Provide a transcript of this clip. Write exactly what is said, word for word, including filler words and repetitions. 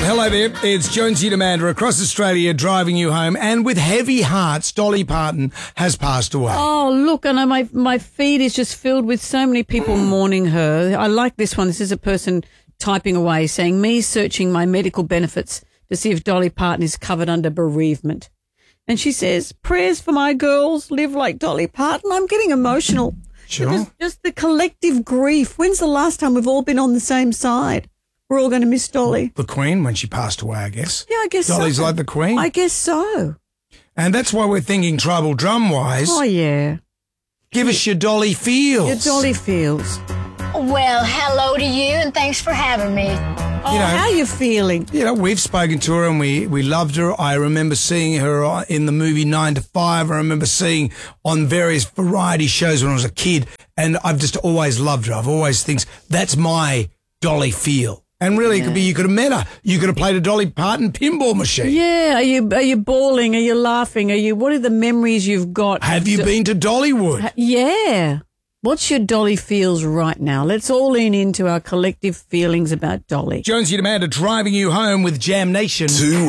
Hello there, it's Jonesy and Amanda across Australia driving you home, and with heavy hearts, Dolly Parton has passed away. Oh, look, and my my feed is just filled with so many people mourning her. I like this one. This is a person typing away saying, me searching my medical benefits to see if Dolly Parton is covered under bereavement. And she says, prayers for my girls, live like Dolly Parton. I'm getting emotional. Sure. Just, just the collective grief. When's the last time we've all been on the same side? We're all going to miss Dolly. The Queen, when she passed away, I guess. Yeah, I guess Dolly's so. like the Queen. I guess so. And that's why we're thinking tribal drum-wise. Oh, yeah. Give us your Dolly feels. Your Dolly feels. Well, hello to you, and thanks for having me. Oh, You know- how are you feeling? You know, we've spoken to her and we, we loved her. I remember seeing her in the movie Nine to Five. I remember seeing on various variety shows when I was a kid, and I've just always loved her. I've always thinks that's my Dolly feel. And really, it could be you could have met her. You could have played a Dolly Parton pinball machine. Yeah, are you are you bawling? Are you laughing? Are you? What are the memories you've got? Have you Do- been to Dollywood? Yeah. What's your Dolly feels right now? Let's all lean into our collective feelings about Dolly. Jonesy and Amanda driving you home with Jam Nation. Two